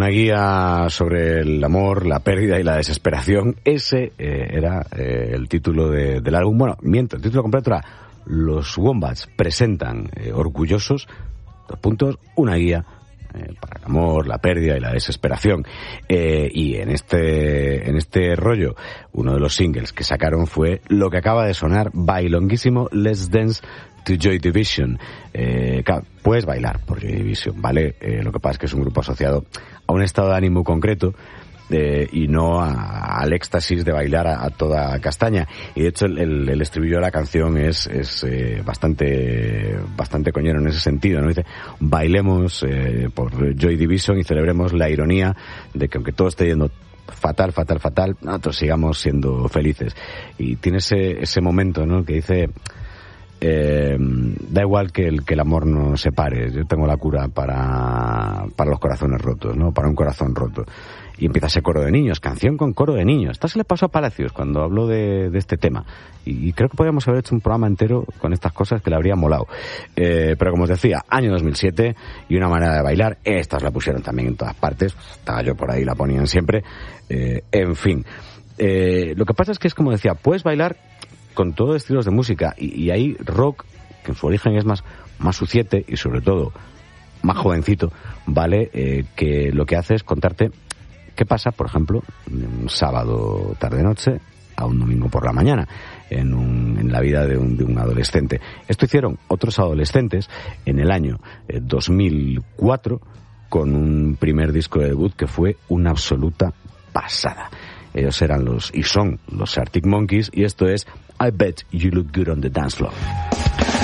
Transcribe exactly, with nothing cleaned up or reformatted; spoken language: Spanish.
una guía sobre el amor, la pérdida y la desesperación. Ese eh, era eh, el título de, del álbum. Bueno, miento, el título completo era Los Wombats presentan eh, orgullosos, dos puntos, una guía eh, para el amor, la pérdida y la desesperación. Eh, y en este, en este rollo, uno de los singles que sacaron fue lo que acaba de sonar, bailonguísimo, Let's Dance to Joy Division. Eh, claro, puedes bailar por Joy Division, ¿vale? Eh, lo que pasa es que es un grupo asociado a un estado de ánimo concreto eh, y no a, al éxtasis de bailar a, a toda castaña. Y de hecho el, el, el estribillo de la canción es, es eh, bastante bastante coñero en ese sentido, ¿no? Dice, bailemos eh, por Joy Division y celebremos la ironía de que aunque todo esté yendo fatal, fatal, fatal, nosotros sigamos siendo felices. Y tiene ese, ese momento, ¿no? Que dice... Eh, da igual que el que el amor nos separe, yo tengo la cura para para los corazones rotos, ¿no? Para un corazón roto. Y empieza ese coro de niños, canción con coro de niños. Esto se le pasó a Palacios cuando habló de, de este tema. Y, y creo que podríamos haber hecho un programa entero con estas cosas que le habría molado. Eh, pero como os decía, año dos mil siete y una manera de bailar. Estas la pusieron también en todas partes. Estaba yo por ahí, la ponían siempre. Eh, en fin. Eh, lo que pasa es que es como decía, puedes bailar con todos los estilos de música, y, y hay rock, que en su origen es más, más suciete y sobre todo más jovencito, ¿vale? Eh, que lo que hace es contarte qué pasa, por ejemplo, un sábado tarde-noche a un domingo por la mañana, en, un, en la vida de un, de un adolescente. Esto hicieron otros adolescentes en el año eh, dos mil cuatro, con un primer disco de debut que fue una absoluta pasada. Ellos eran los, y son los Arctic Monkeys, y esto es I Bet You Look Good on the Dance Floor.